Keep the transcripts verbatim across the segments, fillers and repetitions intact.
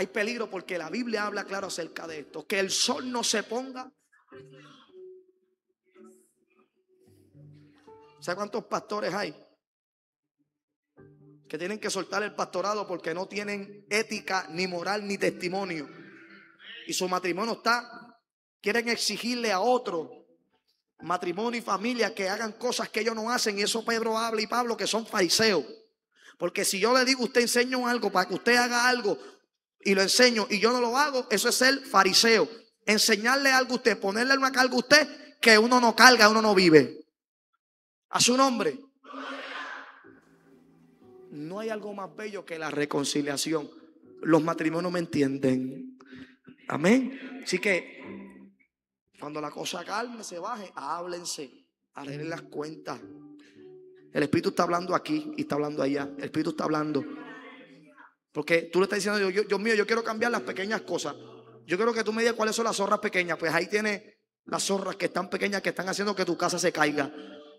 hay peligro porque la Biblia habla claro acerca de esto. Que el sol no se ponga. ¿Sabe cuántos pastores hay que tienen que soltar el pastorado porque no tienen ética, ni moral, ni testimonio? Y su matrimonio está, quieren exigirle a otro matrimonio y familia que hagan cosas que ellos no hacen. Y eso Pedro habla y Pablo, que son fariseos. Porque si yo le digo, usted enseño algo para que usted haga algo y lo enseño y yo no lo hago, eso es ser fariseo. Enseñarle algo a usted, ponerle una carga a usted que uno no carga, uno no vive. A su nombre. No hay algo más bello que la reconciliación. Los matrimonios me entienden. Amén. Así que cuando la cosa calme, se baje, háblense, arreglen las cuentas. El Espíritu está hablando aquí y está hablando allá. El Espíritu está hablando. Porque tú le estás diciendo, Dios, Dios mío, yo quiero cambiar las pequeñas cosas. Yo quiero que tú me digas cuáles son las zorras pequeñas. Pues ahí tienes las zorras que están pequeñas, que están haciendo que tu casa se caiga.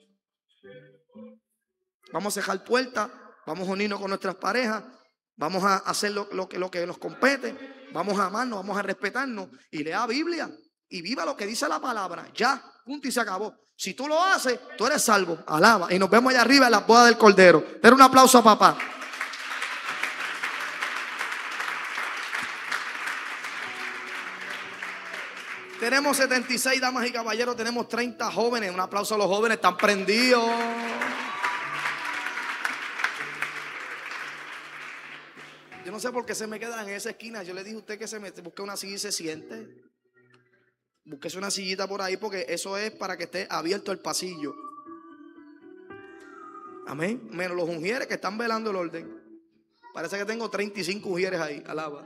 Vamos a dejar puertas, vamos a unirnos con nuestras parejas, vamos a hacer lo, lo, que, lo que nos compete, vamos a amarnos, vamos a respetarnos y lea Biblia y viva lo que dice la palabra. Ya, punto y se acabó. Si tú lo haces, tú eres salvo. Alaba. Y nos vemos allá arriba en la boda del Cordero. Den un aplauso a papá. Tenemos setenta y seis damas y caballeros, tenemos treinta jóvenes. Un aplauso a los jóvenes, están prendidos. Yo no sé por qué se me quedan en esa esquina. Yo le dije a usted que se me busque una silla y se siente. Búsquese una sillita por ahí porque eso es para que esté abierto el pasillo. Amén. Menos los ujieres que están velando el orden. Parece que tengo treinta y cinco ujieres ahí. Alaba.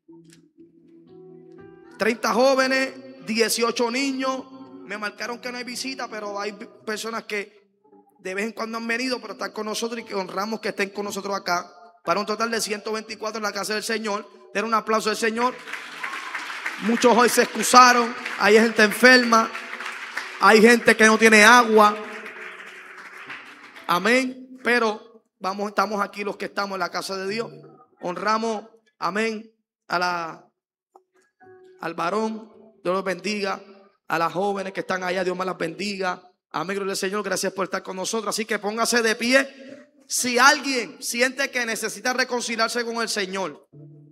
treinta jóvenes, dieciocho niños. Me marcaron que no hay visita, pero hay personas que de vez en cuando han venido, pero están con nosotros y que honramos que estén con nosotros acá. Para un total de ciento veinticuatro en la casa del Señor. Den un aplauso al Señor. Muchos hoy se excusaron. Hay gente enferma. Hay gente que no tiene agua. Amén. Pero vamos, estamos aquí los que estamos en la casa de Dios. Honramos, amén, a la, al varón. Dios los bendiga. A las jóvenes que están allá, Dios me las bendiga. Amén, gloria al Señor. Gracias por estar con nosotros. Así que póngase de pie. Si alguien siente que necesita reconciliarse con el Señor,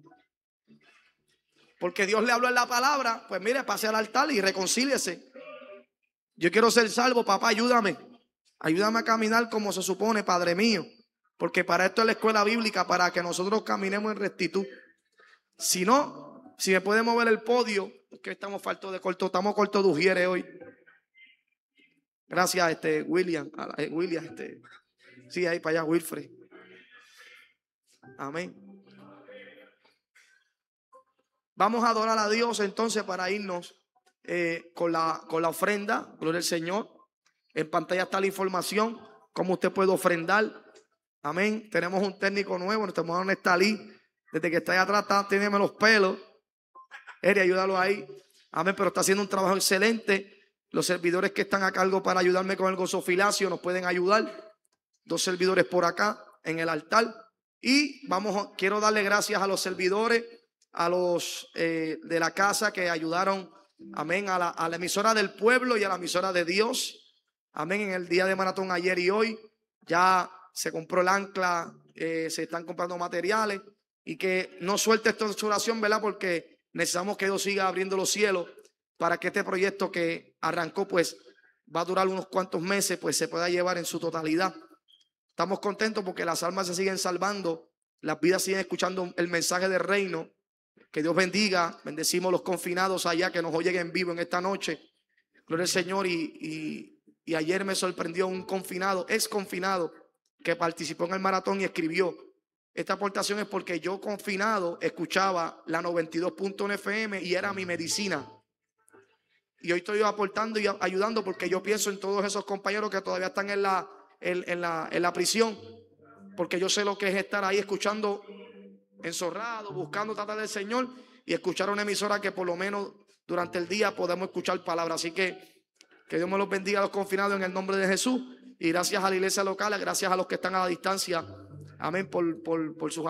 porque Dios le habló en la palabra, pues mire, pase al altar y reconcíliese. Yo quiero ser salvo, papá, ayúdame. Ayúdame a caminar como se supone, Padre mío. Porque para esto es la escuela bíblica, para que nosotros caminemos en rectitud. Si no, si me puede mover el podio, que estamos faltos de corto, estamos cortos de ujieres hoy. Gracias, este William, eh, William, este. Sí, ahí para allá, Wilfred. Amén. Vamos a adorar a Dios entonces para irnos eh, con, la, con la ofrenda. Gloria al Señor. En pantalla está la información, cómo usted puede ofrendar. Amén. Tenemos un técnico nuevo, nuestro hermano Nestalí. Desde que está ahí atrás, está, tiene los pelos. Eri, ayúdalo ahí. Amén, pero está haciendo un trabajo excelente. Los servidores que están a cargo para ayudarme con el gozofilacio nos pueden ayudar. Dos servidores por acá en el altar. Y vamos, quiero darle gracias a los servidores, a los eh, de la casa que ayudaron, amén, a la, a la emisora del pueblo y a la emisora de Dios. Amén, en el día de maratón ayer y hoy. Ya se compró el ancla, eh, se están comprando materiales. Y que no suelte esta oración, ¿verdad? Porque necesitamos que Dios siga abriendo los cielos para que este proyecto que arrancó, pues va a durar unos cuantos meses, pues se pueda llevar en su totalidad. Estamos contentos porque las almas se siguen salvando, las vidas siguen escuchando el mensaje del reino. Que Dios bendiga, bendecimos los confinados allá que nos oyen en vivo en esta noche. Gloria al Señor. Y, y, y ayer me sorprendió un confinado, ex confinado, que participó en el maratón y escribió: esta aportación es porque yo confinado escuchaba la noventa y dos punto uno F M y era mi medicina. Y hoy estoy aportando y ayudando porque yo pienso en todos esos compañeros que todavía están en la En, en, la, en la prisión, porque yo sé lo que es estar ahí escuchando enzorrado, buscando tratar del Señor y escuchar una emisora que por lo menos durante el día podemos escuchar palabras. Así que que Dios me los bendiga a los confinados en el nombre de Jesús, y gracias a la iglesia local, gracias a los que están a la distancia, amén, por, por, por sus